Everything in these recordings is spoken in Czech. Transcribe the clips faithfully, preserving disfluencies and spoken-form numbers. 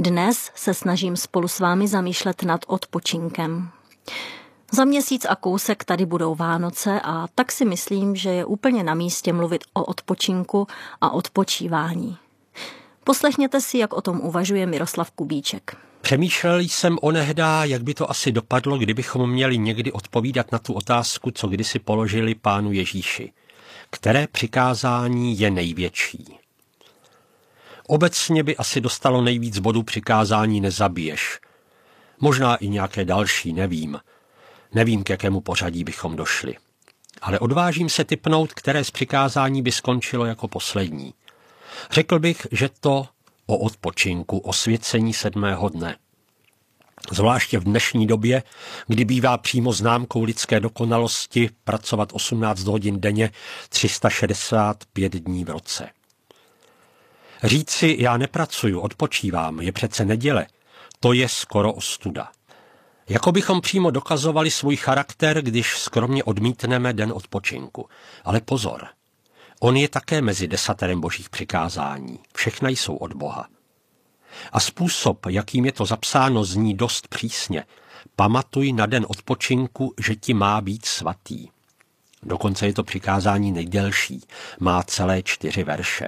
Dnes se snažím spolu s vámi zamýšlet nad odpočinkem. Za měsíc a kousek tady budou Vánoce a tak si myslím, že je úplně na místě mluvit o odpočinku a odpočívání. Poslechněte si, jak o tom uvažuje Miroslav Kubíček. Přemýšlel jsem onehdá, jak by to asi dopadlo, kdybychom měli někdy odpovídat na tu otázku, co kdysi položili pánu Ježíši. Které přikázání je největší? Obecně by asi dostalo nejvíc bodů přikázání nezabiješ. Možná i nějaké další, nevím. Nevím, k jakému pořadí bychom došli. Ale odvážím se tipnout, které z přikázání by skončilo jako poslední. Řekl bych, že to o odpočinku, o svěcení sedmého dne. Zvláště v dnešní době, kdy bývá přímo známkou lidské dokonalosti pracovat osmnáct hodin denně, tři sta šedesát pět dní v roce. Říci, já nepracuju, odpočívám, je přece neděle, to je skoro ostuda. Jako bychom přímo dokazovali svůj charakter, když skromně odmítneme den odpočinku. Ale pozor, on je také mezi desaterem božích přikázání. Všechna jsou od Boha. A způsob, jakým je to zapsáno, zní dost přísně. Pamatuj na den odpočinku, že ti má být svatý. Dokonce je to přikázání nejdelší, má celé čtyři verše.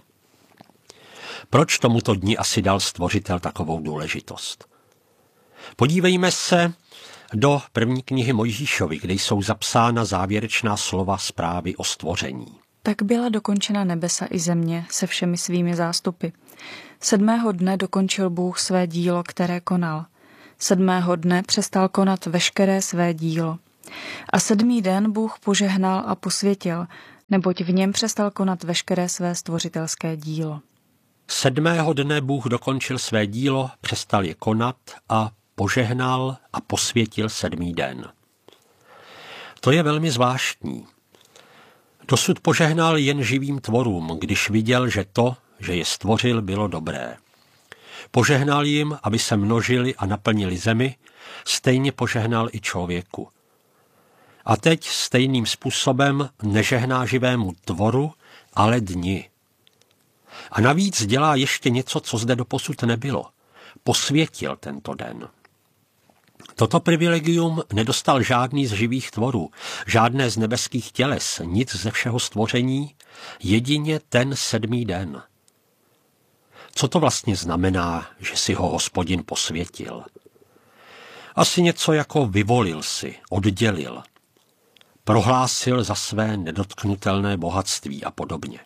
Proč tomuto dni asi dal Stvořitel takovou důležitost? Podívejme se do první knihy Mojžíšovy, kde jsou zapsána závěrečná slova zprávy o stvoření. Tak byla dokončena nebesa i země se všemi svými zástupy. Sedmého dne dokončil Bůh své dílo, které konal. Sedmého dne přestal konat veškeré své dílo. A sedmý den Bůh požehnal a posvětil, neboť v něm přestal konat veškeré své stvořitelské dílo. Sedmého dne Bůh dokončil své dílo, přestal je konat a požehnal a posvětil sedmý den. To je velmi zvláštní. Dosud požehnal jen živým tvorům, když viděl, že to, že je stvořil, bylo dobré. Požehnal jim, aby se množili a naplnili zemi, stejně požehnal i člověku. A teď stejným způsobem nežehná živému tvoru, ale dni. A navíc dělá ještě něco, co zde doposud nebylo. Posvětil tento den. Toto privilegium nedostal žádný z živých tvorů, žádné z nebeských těles, nic ze všeho stvoření, jedině ten sedmý den. Co to vlastně znamená, že si ho Hospodin posvětil? Asi něco jako vyvolil si, oddělil. Prohlásil za své nedotknutelné bohatství a podobně.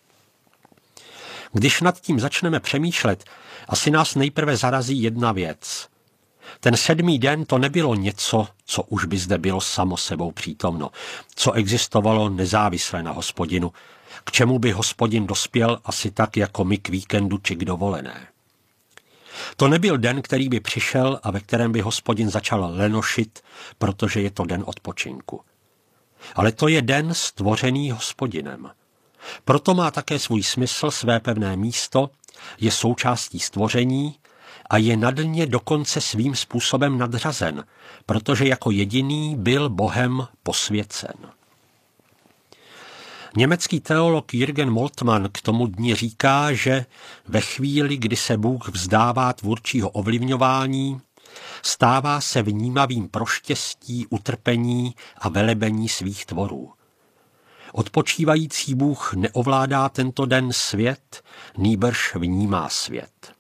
Když nad tím začneme přemýšlet, asi nás nejprve zarazí jedna věc. Ten sedmý den to nebylo něco, co už by zde bylo samo sebou přítomno, co existovalo nezávisle na Hospodinu, k čemu by Hospodin dospěl asi tak jako my k víkendu či k dovolené. To nebyl den, který by přišel a ve kterém by Hospodin začal lenošit, protože je to den odpočinku. Ale to je den stvořený Hospodinem. Proto má také svůj smysl, své pevné místo, je součástí stvoření a je nad ně dokonce svým způsobem nadřazen, protože jako jediný byl Bohem posvěcen. Německý teolog Jürgen Moltmann k tomu dni říká, že ve chvíli, kdy se Bůh vzdává tvůrčího ovlivňování, stává se vnímavým pro štěstí, utrpení a velebení svých tvorů. Odpočívající Bůh neovládá tento den svět, nýbrž vnímá svět.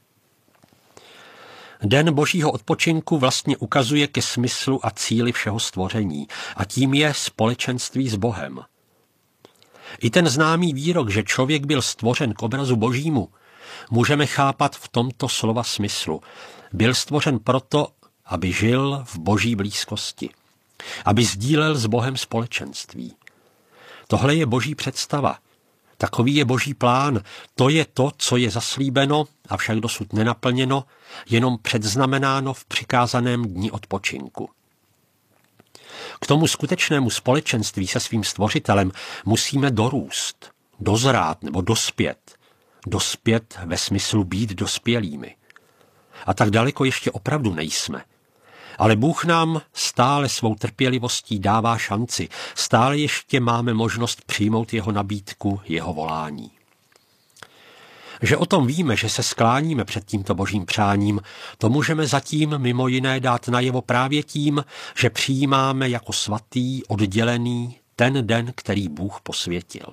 Den božího odpočinku vlastně ukazuje ke smyslu a cíli všeho stvoření a tím je společenství s Bohem. I ten známý výrok, že člověk byl stvořen k obrazu božímu, můžeme chápat v tomto slova smyslu. Byl stvořen proto, aby žil v boží blízkosti, aby sdílel s Bohem společenství. Tohle je boží představa. Takový je boží plán. To je to, co je zaslíbeno, avšak dosud nenaplněno, jenom předznamenáno v přikázaném dni odpočinku. K tomu skutečnému společenství se svým stvořitelem musíme dorůst, dozrát nebo dospět. Dospět ve smyslu být dospělými. A tak daleko ještě opravdu nejsme. Ale Bůh nám stále svou trpělivostí dává šanci. Stále ještě máme možnost přijmout jeho nabídku, jeho volání. Že o tom víme, že se skláníme před tímto božím přáním, to můžeme zatím mimo jiné dát najevo právě tím, že přijímáme jako svatý, oddělený ten den, který Bůh posvětil.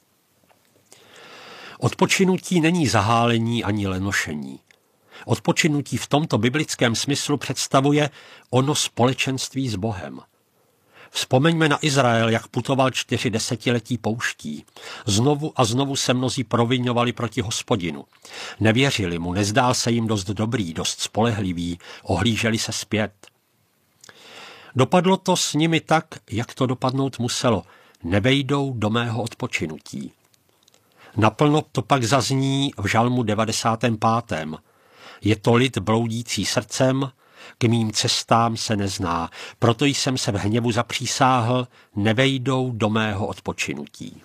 Odpočinutí není zahálení ani lenošení. Odpočinutí v tomto biblickém smyslu představuje ono společenství s Bohem. Vzpomeňme na Izrael, jak putoval čtyři desetiletí pouští. Znovu a znovu se mnozí proviňovali proti Hospodinu. Nevěřili mu, nezdál se jim dost dobrý, dost spolehlivý, ohlíželi se zpět. Dopadlo to s nimi tak, jak to dopadnout muselo. Nevejdou do mého odpočinutí. Naplno to pak zazní v žalmu devadesátém pátém Je to lid bloudící srdcem, k mým cestám se nezná, proto jsem se v hněvu zapřísáhl, nevejdou do mého odpočinutí.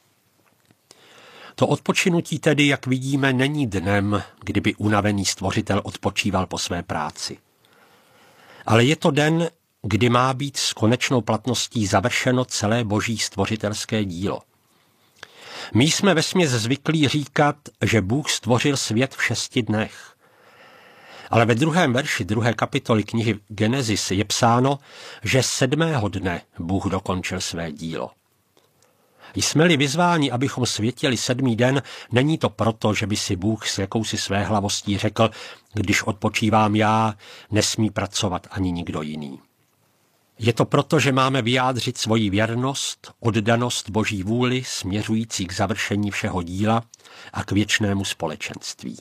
To odpočinutí tedy, jak vidíme, není dnem, kdyby unavený stvořitel odpočíval po své práci. Ale je to den, kdy má být s konečnou platností završeno celé boží stvořitelské dílo. My jsme vesměs zvyklí říkat, že Bůh stvořil svět v šesti dnech. Ale ve druhém verši druhé kapitoly knihy Genesis je psáno, že sedmého dne Bůh dokončil své dílo. Jsme-li vyzváni, abychom světili sedmý den, není to proto, že by si Bůh s jakousi své hlavostí řekl, když odpočívám já, nesmí pracovat ani nikdo jiný. Je to proto, že máme vyjádřit svoji věrnost, oddanost Boží vůli směřující k završení všeho díla a k věčnému společenství.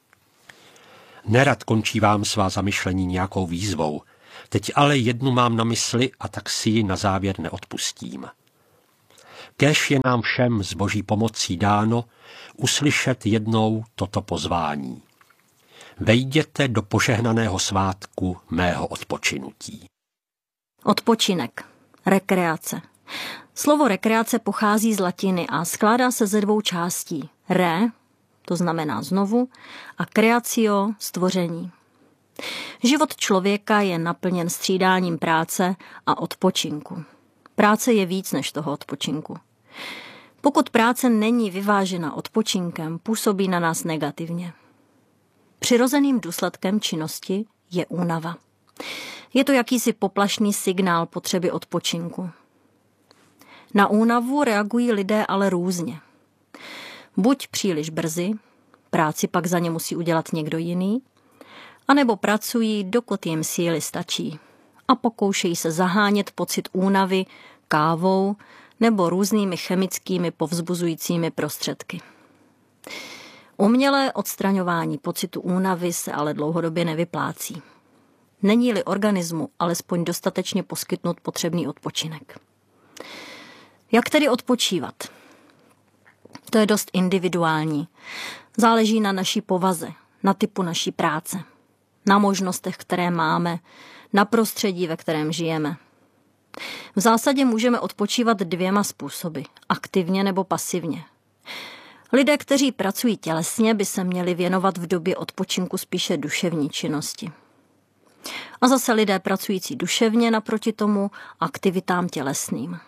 Nerad končí vám svá zamyšlení nějakou výzvou, teď ale jednu mám na mysli a tak si ji na závěr neodpustím. Kéž je nám všem s Boží pomocí dáno uslyšet jednou toto pozvání. Vejděte do požehnaného svátku mého odpočinutí. Odpočinek, rekreace. Slovo rekreace pochází z latiny a skládá se ze dvou částí. Re, to znamená znovu, a creatio, stvoření. Život člověka je naplněn střídáním práce a odpočinku. Práce je víc než toho odpočinku. Pokud práce není vyvážena odpočinkem, působí na nás negativně. Přirozeným důsledkem činnosti je únava. Je to jakýsi poplašný signál potřeby odpočinku. Na únavu reagují lidé ale různě. Buď příliš brzy, práci pak za ně musí udělat někdo jiný, anebo pracují, dokud jim síly stačí a pokoušejí se zahánět pocit únavy kávou nebo různými chemickými povzbuzujícími prostředky. Umělé odstraňování pocitu únavy se ale dlouhodobě nevyplácí. Není-li organismu alespoň dostatečně poskytnut potřebný odpočinek. Jak tedy odpočívat? To je dost individuální. Záleží na naší povaze, na typu naší práce, na možnostech, které máme, na prostředí, ve kterém žijeme. V zásadě můžeme odpočívat dvěma způsoby, aktivně nebo pasivně. Lidé, kteří pracují tělesně, by se měli věnovat v době odpočinku spíše duševní činnosti. A zase lidé pracující duševně naproti tomu aktivitám tělesným.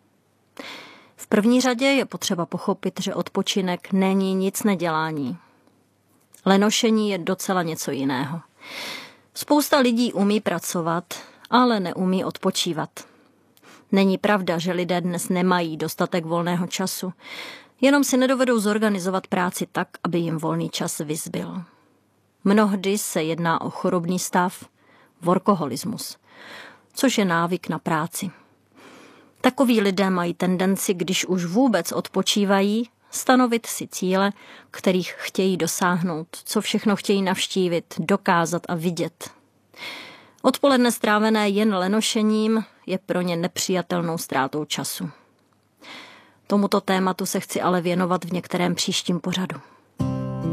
V první řadě je potřeba pochopit, že odpočinek není nic nedělání. Lenošení je docela něco jiného. Spousta lidí umí pracovat, ale neumí odpočívat. Není pravda, že lidé dnes nemají dostatek volného času, jenom si nedovedou zorganizovat práci tak, aby jim volný čas vyzbyl. Mnohdy se jedná o chorobný stav, workoholismus, což je návyk na práci. Takoví lidé mají tendenci, když už vůbec odpočívají, stanovit si cíle, kterých chtějí dosáhnout, co všechno chtějí navštívit, dokázat a vidět. Odpoledne strávené jen lenošením je pro ně nepřijatelnou ztrátou času. Tomuto tématu se chci ale věnovat v některém příštím pořadu.